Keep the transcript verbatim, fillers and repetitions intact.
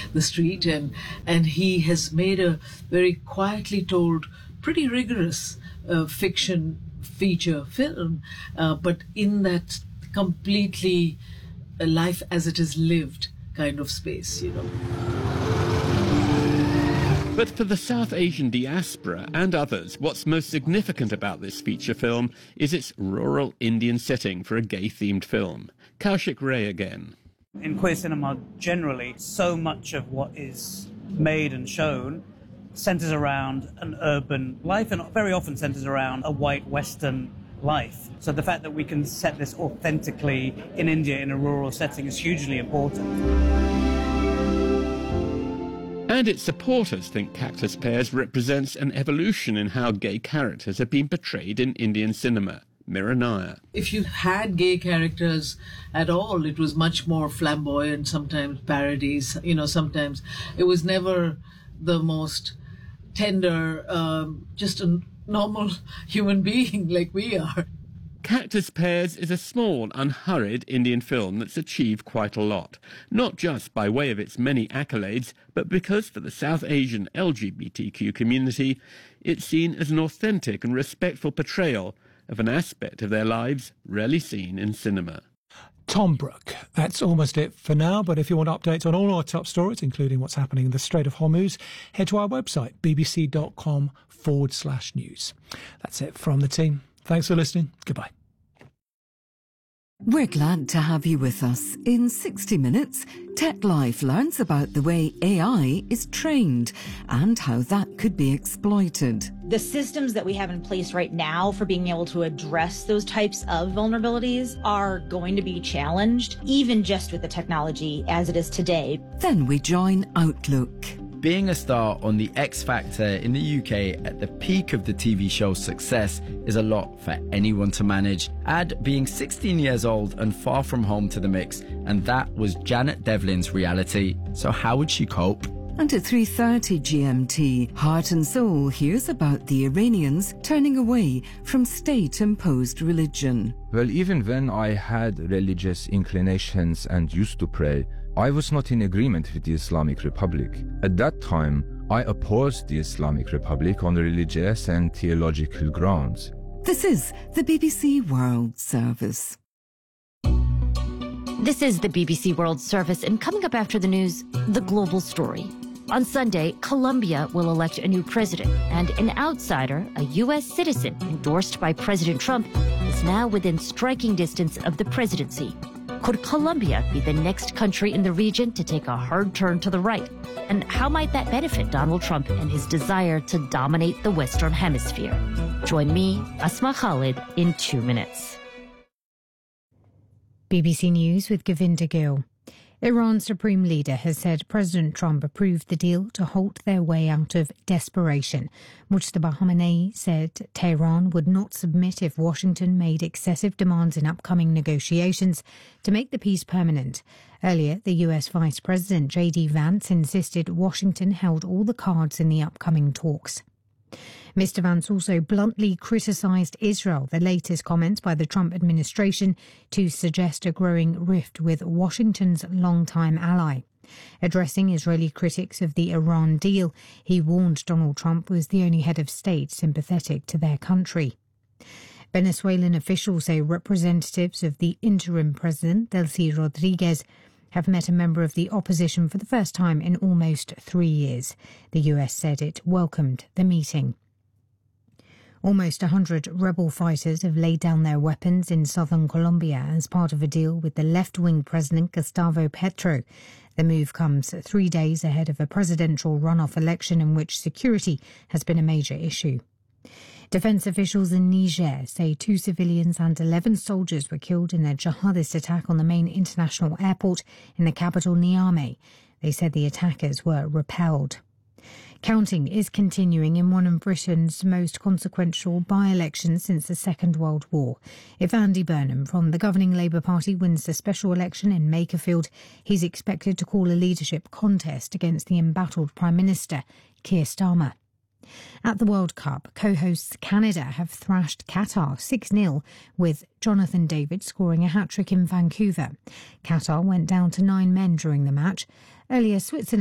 the street, and and he has made a very quietly told, pretty rigorous uh, fiction feature film, uh, but in that completely uh, life as it is lived kind of space, you know. But for the South Asian diaspora and others, what's most significant about this feature film is its rural Indian setting for a gay-themed film. Kaushik Ray again. In queer cinema generally, so much of what is made and shown centres around an urban life and very often centres around a white Western life. So the fact that we can set this authentically in India in a rural setting is hugely important. And its supporters think Cactus Pears represents an evolution in how gay characters have been portrayed in Indian cinema. Mira Nair. If you had gay characters at all, it was much more flamboyant, sometimes parodies, you know, sometimes it was never the most tender, um, just a normal human being like we are. Cactus Pears is a small, unhurried Indian film that's achieved quite a lot, not just by way of its many accolades, but because for the South Asian L G B T Q community, it's seen as an authentic and respectful portrayal of an aspect of their lives rarely seen in cinema. Tom Brooke. That's almost it for now, but if you want updates on all our top stories, including what's happening in the Strait of Hormuz, head to our website, bbc.com forward slash news. That's it from the team. Thanks for listening. Goodbye. We're glad to have you with us. In sixty minutes, Tech Life learns about the way A I is trained and how that could be exploited. The systems that we have in place right now for being able to address those types of vulnerabilities are going to be challenged, even just with the technology as it is today. Then we join Outlook. Being a star on The X Factor in the U K at the peak of the T V show's success is a lot for anyone to manage. Add being sixteen years old and far from home to the mix, and that was Janet Devlin's reality. So how would she cope? And at three thirty G M T, Heart and Soul hears about the Iranians turning away from state-imposed religion. Well, even when I had religious inclinations and used to pray, I was not in agreement with the Islamic Republic. At that time, I opposed the Islamic Republic on religious and theological grounds. This is the B B C World Service. This is the B B C World Service, and coming up after the news, the global story. On Sunday, Colombia will elect a new president, and an outsider, a U S citizen endorsed by President Trump, is now within striking distance of the presidency. Could Colombia be the next country in the region to take a hard turn to the right? And how might that benefit Donald Trump and his desire to dominate the Western Hemisphere? Join me, Asma Khalid, in two minutes. B B C News with Govinda Gill. Iran's supreme leader has said President Trump approved the deal to halt their way out of desperation. Mujtaba Khamenei said Tehran would not submit if Washington made excessive demands in upcoming negotiations to make the peace permanent. Earlier, the U S Vice President J D Vance insisted Washington held all the cards in the upcoming talks. Mister Vance also bluntly criticised Israel, the latest comments by the Trump administration to suggest a growing rift with Washington's longtime ally. Addressing Israeli critics of the Iran deal, he warned Donald Trump was the only head of state sympathetic to their country. Venezuelan officials say representatives of the interim president, Delcy Rodriguez, have met a member of the opposition for the first time in almost three years. The U S said it welcomed the meeting. Almost one hundred rebel fighters have laid down their weapons in southern Colombia as part of a deal with the left-wing president Gustavo Petro. The move comes three days ahead of a presidential runoff election in which security has been a major issue. Defence officials in Niger say two civilians and eleven soldiers were killed in a jihadist attack on the main international airport in the capital Niamey. They said the attackers were repelled. Counting is continuing in one of Britain's most consequential by-elections since the Second World War. If Andy Burnham from the governing Labour Party wins the special election in Makerfield, he's expected to call a leadership contest against the embattled Prime Minister, Keir Starmer. At the World Cup, co-hosts Canada have thrashed Qatar six nil, with Jonathan David scoring a hat-trick in Vancouver. Qatar went down to nine men during the match. Earlier, Switzerland